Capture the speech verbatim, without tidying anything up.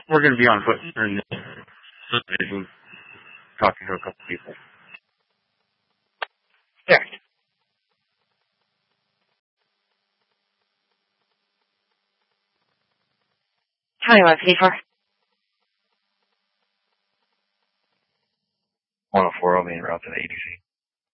we're going to be on foot in this subdivision, talking to a couple people. Yeah. How do you want to pay for? one oh four, I'll be en route to the A D C.